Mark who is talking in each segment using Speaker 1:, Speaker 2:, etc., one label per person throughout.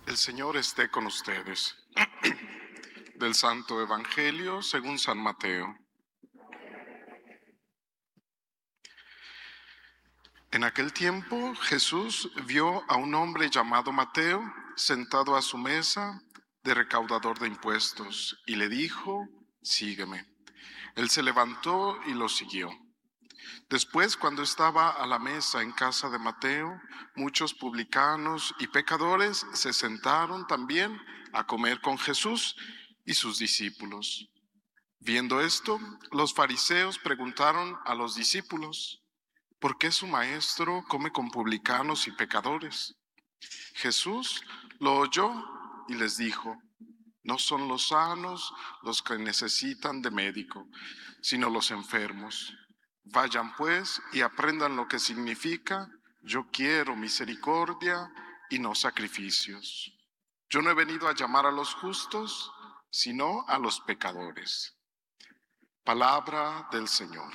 Speaker 1: El Señor esté con ustedes. Del Santo Evangelio según San Mateo. En aquel tiempo Jesús vio a un hombre llamado Mateo sentado a su mesa de recaudador de impuestos y le dijo: sígueme. Él se levantó y lo siguió. Después, cuando estaba a la mesa en casa de Mateo, muchos publicanos y pecadores se sentaron también a comer con Jesús y sus discípulos. Viendo esto, los fariseos preguntaron a los discípulos: ¿por qué su maestro come con publicanos y pecadores? Jesús lo oyó y les dijo: no son los sanos los que necesitan de médico, sino los enfermos. Vayan pues y aprendan lo que significa: yo quiero misericordia y no sacrificios. Yo no he venido a llamar a los justos, sino a los pecadores. Palabra del Señor.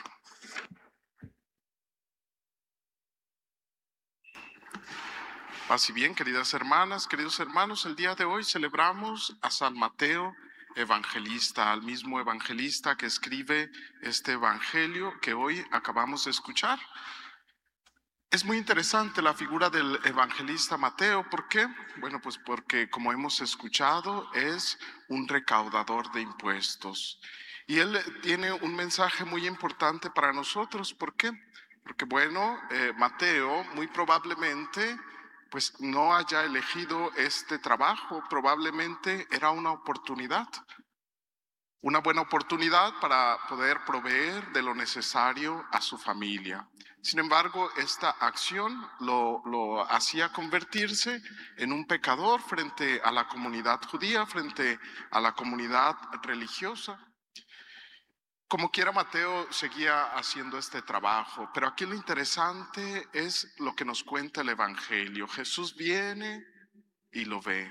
Speaker 1: Así bien, queridas hermanas, queridos hermanos, el día de hoy celebramos a San Mateo Evangelista, al mismo evangelista que escribe este evangelio que hoy acabamos de escuchar. Es muy interesante la figura del evangelista Mateo. ¿Por qué? Bueno, pues porque, como hemos escuchado, es un recaudador de impuestos. Y él tiene un mensaje muy importante para nosotros. ¿Por qué? Porque, bueno, Mateo muy probablemente pues no haya elegido este trabajo. Probablemente era una oportunidad. Una buena oportunidad para poder proveer de lo necesario a su familia. Sin embargo, esta acción lo hacía convertirse en un pecador frente a la comunidad judía, frente a la comunidad religiosa. Como quiera, Mateo seguía haciendo este trabajo, pero aquí lo interesante es lo que nos cuenta el Evangelio. Jesús viene y lo ve.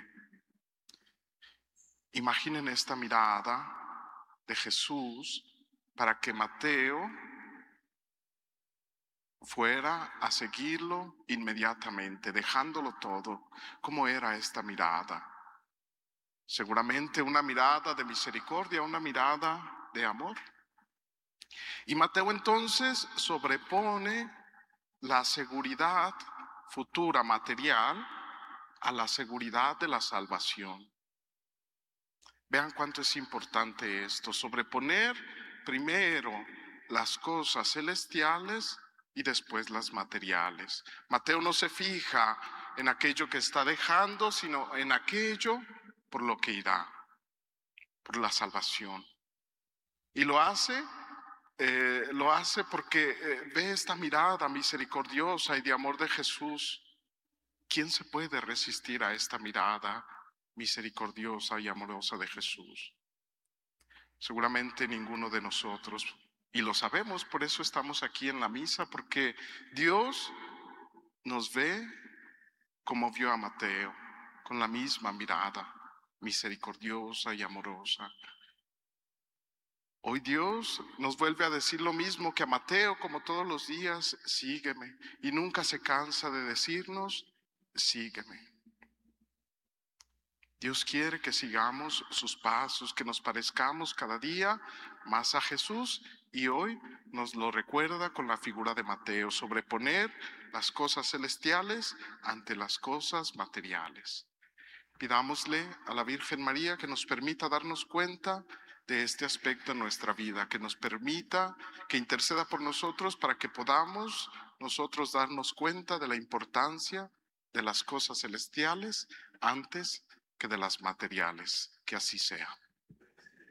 Speaker 1: Imaginen esta mirada de Jesús para que Mateo fuera a seguirlo inmediatamente, dejándolo todo. ¿Cómo era esta mirada? Seguramente una mirada de misericordia, una mirada de amor. Y Mateo entonces sobrepone la seguridad futura material a la seguridad de la salvación. Vean cuánto es importante esto, sobreponer primero las cosas celestiales y después las materiales. Mateo no se fija en aquello que está dejando, sino en aquello por lo que irá, por la salvación. Y lo hace porque ve esta mirada misericordiosa y de amor de Jesús. ¿Quién se puede resistir a esta mirada misericordiosa y amorosa de Jesús? Seguramente ninguno de nosotros, y lo sabemos, por eso estamos aquí en la misa, porque Dios nos ve como vio a Mateo, con la misma mirada misericordiosa y amorosa. Hoy Dios nos vuelve a decir lo mismo que a Mateo, como todos los días: sígueme, y nunca se cansa de decirnos: sígueme. Dios quiere que sigamos sus pasos, que nos parezcamos cada día más a Jesús, y hoy nos lo recuerda con la figura de Mateo: sobreponer las cosas celestiales ante las cosas materiales. Pidámosle a la Virgen María que nos permita darnos cuenta de este aspecto en nuestra vida, que nos permita, que interceda por nosotros para que podamos nosotros darnos cuenta de la importancia de las cosas celestiales antes que de las materiales. Que así sea.